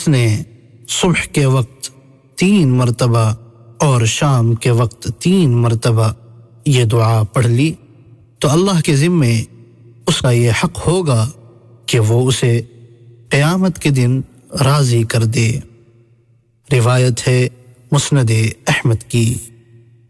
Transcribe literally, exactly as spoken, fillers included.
जिसने सुबह के वक्त तीन मरतबा और शाम के वक्त तीन मरतबा ये दुआ पढ़ ली तो अल्लाह के ज़िम्मे उसका ये हक होगा कि वो उसे क़यामत के दिन राज़ी कर दे। रिवायत है मुस्नद अहमद की।